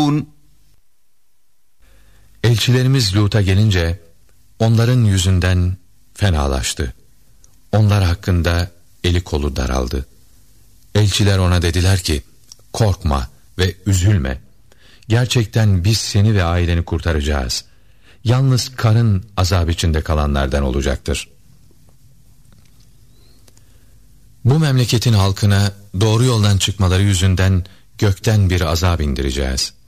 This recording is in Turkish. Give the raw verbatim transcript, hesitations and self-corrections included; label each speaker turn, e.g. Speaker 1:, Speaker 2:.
Speaker 1: يعملون.
Speaker 2: Elçilerimiz Lut'a gelince onların yüzünden fenalaştı. Onlar hakkında eli kolu daraldı. Elçiler ona dediler ki, korkma ve üzülme. Gerçekten biz seni ve aileni kurtaracağız. Yalnız karın azap içinde kalanlardan olacaktır. Bu memleketin halkına doğru yoldan çıkmaları yüzünden gökten bir azap indireceğiz.